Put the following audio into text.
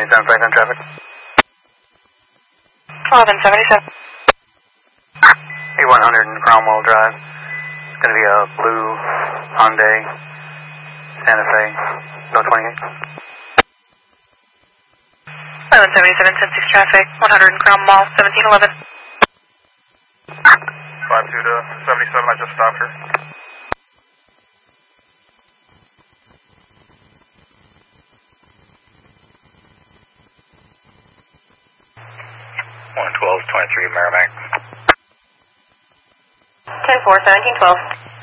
1177 Franklin traffic. 1177. 8100 Cromwell Drive. It's going to be a blue Hyundai Santa Fe, no 28. 1177 Census traffic, 100 Cromwell, 1711. 52 to 77, I just stopped her. 112, 23 Merrimack. 10-4, 1712.